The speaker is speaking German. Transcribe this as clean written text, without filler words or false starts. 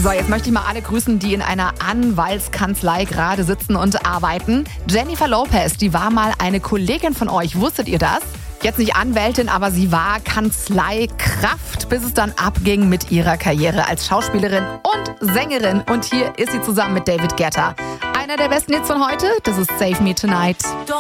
So, jetzt möchte ich mal alle grüßen, die in einer Anwaltskanzlei gerade sitzen und arbeiten. Jennifer Lopez, die war mal eine Kollegin von euch. Wusstet ihr das? Jetzt nicht Anwältin, aber sie war Kanzleikraft, bis es dann abging mit ihrer Karriere als Schauspielerin und Sängerin. Und hier ist sie zusammen mit David Guetta. Einer der besten Hits von heute, das ist Save Me Tonight.